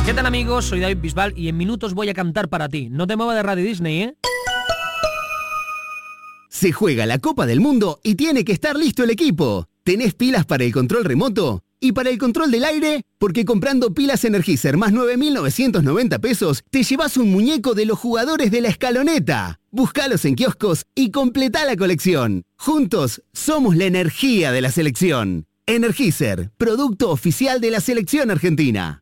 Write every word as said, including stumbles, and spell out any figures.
¿Qué tal, amigos? Soy David Bisbal y en minutos voy a cantar para ti. No te muevas de Radio Disney, ¿eh? Se juega la Copa del Mundo y tiene que estar listo el equipo. ¿Tenés pilas para el control remoto? ¿Y para el control del aire? Porque comprando pilas Energizer más nueve mil novecientos noventa pesos, te llevas un muñeco de los jugadores de la escaloneta. Búscalos en kioscos y completá la colección. Juntos, somos la energía de la selección. Energizer, producto oficial de la selección argentina.